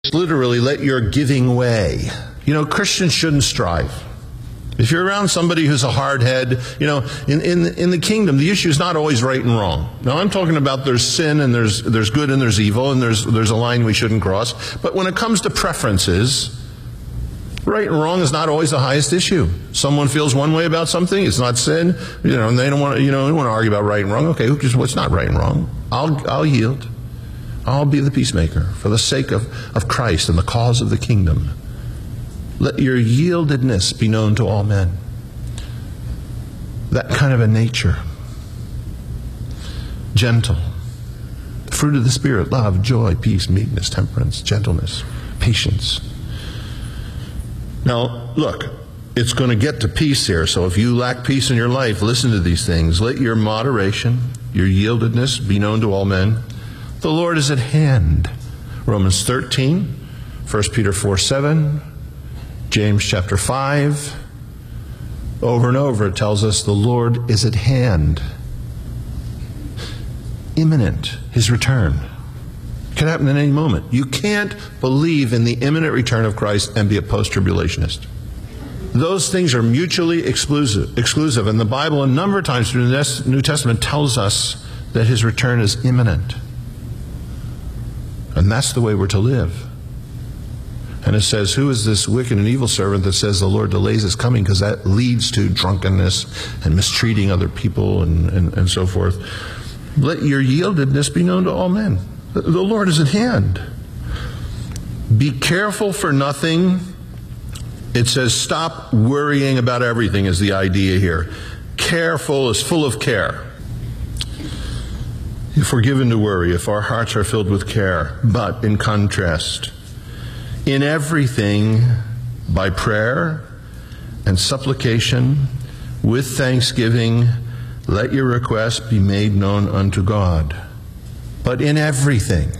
Literally, let your giving way. You know, Christians shouldn't strive. If you're around somebody who's a hard head, you know, in the kingdom, the issue is not always right and wrong. Now, I'm talking about there's sin and there's good and there's evil and there's a line we shouldn't cross. But when it comes to preferences, right and wrong is not always the highest issue. Someone feels one way about something, it's not sin, you know, and they don't want to, argue about right and wrong. Okay, what's not right and wrong? I'll yield. I'll be the peacemaker for the sake of Christ and the cause of the kingdom. Let your yieldedness be known to all men. That kind of a nature. Gentle. The fruit of the Spirit, love, joy, peace, meekness, temperance, gentleness, patience. Now, look, it's going to get to peace here. So if you lack peace in your life, listen to these things. Let your moderation, your yieldedness be known to all men. The Lord is at hand. Romans 13, 1 Peter 4:7, James chapter 5. Over and over it tells us the Lord is at hand. Imminent, His return. It can happen at any moment. You can't believe in the imminent return of Christ and be a post-tribulationist. Those things are mutually exclusive. And the Bible a number of times through the New Testament tells us that His return is imminent. And that's the way we're to live. And it says, who is this wicked and evil servant that says the Lord delays His coming? Because that leads to drunkenness and mistreating other people and so forth. Let your yieldedness be known to all men. The Lord is at hand. Be careful for nothing. It says stop worrying about everything is the idea here. Careful is full of care. If we're given to worry, if our hearts are filled with care, but in contrast, in everything, by prayer and supplication, with thanksgiving, let your requests be made known unto God. But in everything,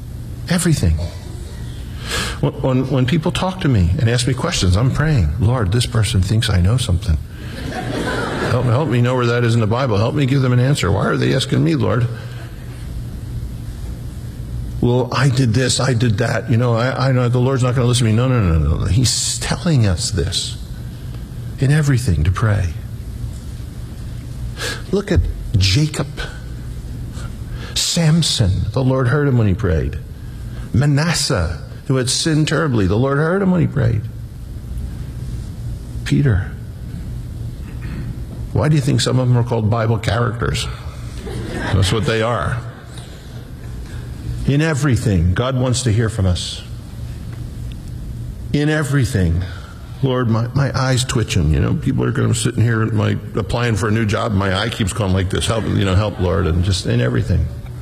when people talk to me and ask me questions, I'm praying, Lord, this person thinks I know something. Help me know where that is in the Bible. Help me give them an answer. Why are they asking me, Lord? Well, I did this, I did that. I know the Lord's not going to listen to me. No. He's telling us this in everything to pray. Look at Jacob. Samson, the Lord heard him when he prayed. Manasseh, who had sinned terribly, the Lord heard him when he prayed. Peter. Why do you think some of them are called Bible characters? That's what they are. In everything, God wants to hear from us. In everything. Lord, my eye's twitching. People are going to sit in here applying for a new job. My eye keeps going like this. Help, Lord, and just in everything.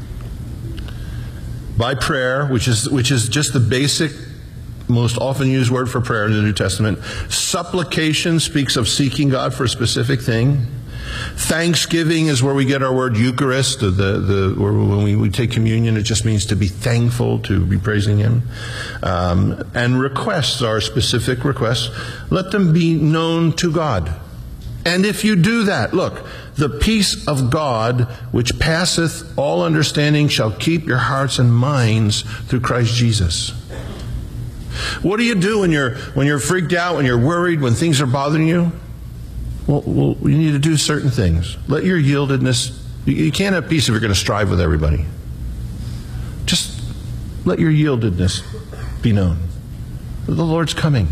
By prayer, which is just the basic, most often used word for prayer in the New Testament. Supplication speaks of seeking God for a specific thing. Thanksgiving is where we get our word Eucharist. When we take communion, it just means to be thankful, to be praising Him. And requests are specific requests. Let them be known to God. And if you do that, look, the peace of God, which passeth all understanding, shall keep your hearts and minds through Christ Jesus. What do you do when you're freaked out, when you're worried, when things are bothering you? Well, you need to do certain things. Let your yieldedness, you can't have peace if you're going to strive with everybody. Just let your yieldedness be known. The Lord's coming.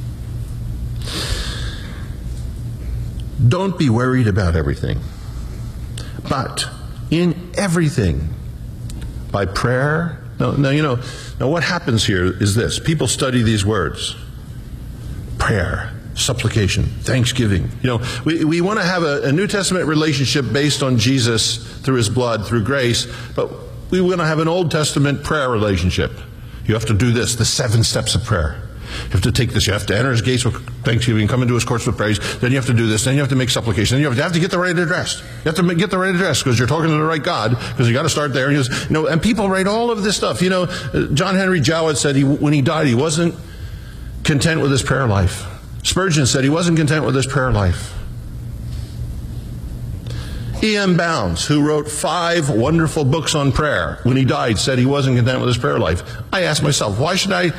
Don't be worried about everything. But in everything, by prayer. Now what happens here is this. People study these words. Prayer. Supplication, thanksgiving. We want to have a New Testament relationship based on Jesus through His blood, through grace, but we want to have an Old Testament prayer relationship. You have to do this, the 7 steps of prayer. You have to take this. You have to enter His gates with thanksgiving, come into His courts with praise. Then you have to do this. Then you have to make supplication. Then you have to get the right address. You have to get the right address because you're talking to the right God. Because you got to start there. And people write all of this stuff. John Henry Jowett said when he died, he wasn't content with his prayer life. Spurgeon said he wasn't content with his prayer life. E.M. Bounds, who wrote 5 wonderful books on prayer, when he died said he wasn't content with his prayer life. I asked myself, why should I